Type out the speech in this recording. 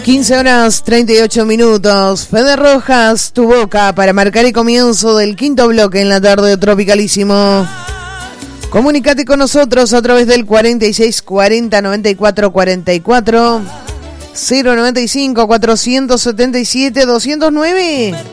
15 horas 38 minutos. Fede Rojas, Tu Boca, para marcar el comienzo del quinto bloque en la tarde Tropicalísimo. Comunicate con nosotros a través del 4640 94 44 095 477 209.